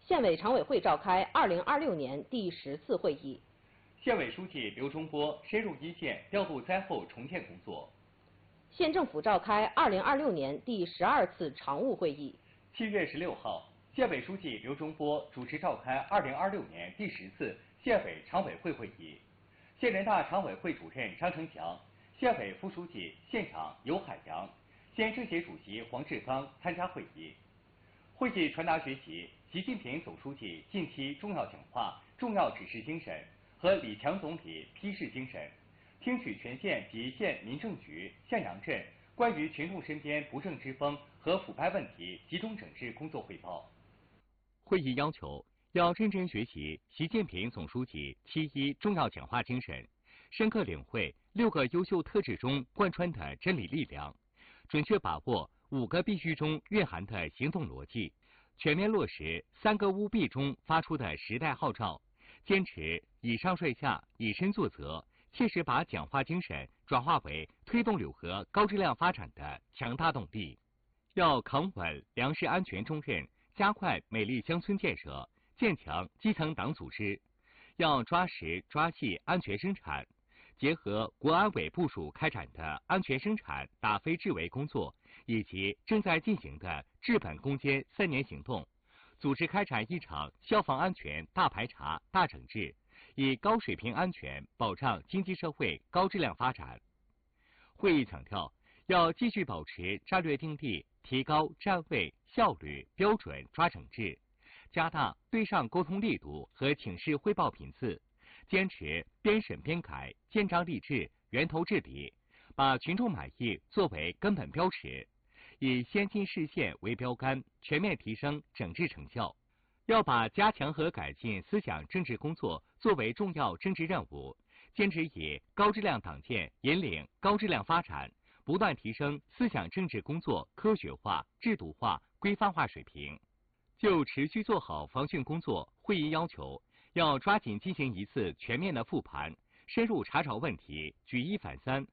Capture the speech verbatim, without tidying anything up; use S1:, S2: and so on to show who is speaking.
S1: 县委常委会召开二零二六年第十次会议。
S2: 县委书记刘忠波深入一线调度灾后重建工作。
S1: 县政府召开二零二六年第十二次常务会议。
S2: 七月十六号，县委书记刘忠波主持召开二零二六年第十次县委常委会会议。县人大常委会主任张成强、县委副书记、县长尤海洋、县政协主席黄志刚参加会议。会议传达学习习近平总书记近期重要讲话、重要指示精神和李强总理批示精神，听取全县及县民政局、向阳镇关于群众身边不正之风和腐败问题集中整治工作汇报。
S3: 会议要求要认真学习习近平总书记七一重要讲话精神，深刻领会六个优秀特质中贯穿的真理力量，准确把握五个必须中蕴含的行动逻辑，全面落实三个务必中发出的时代号召，坚持以上率下、以身作则，切实把讲话精神转化为推动柳河高质量发展的强大动力。要扛稳粮食安全重任，加快美丽乡村建设，建强基层党组织。要抓实抓细安全生产，结合国安委部署开展的安全生产打非治为工作，以及正在进行的治本攻坚三年行动，组织开展一场消防安全大排查、大整治，以高水平安全保障经济社会高质量发展。会议强调，要继续保持战略定力，提高站位、效率、标准抓整治，加大对上沟通力度和请示汇报频次，坚持边审边改、建章立制、源头治理，把群众满意作为根本标尺，以先进市县为标杆，全面提升整治成效。要把加强和改进思想政治工作作为重要政治任务，坚持以高质量党建引领高质量发展，不断提升思想政治工作科学化、制度化、规范化水平。就持续做好防汛工作，会议要求要抓紧进行一次全面的复盘，深入查找问题，举一反三，